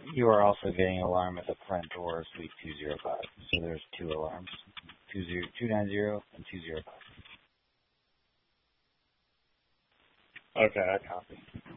You are also getting an alarm at the front door of Suite 205. So there's two alarms, 290 and 205. Okay, I copy.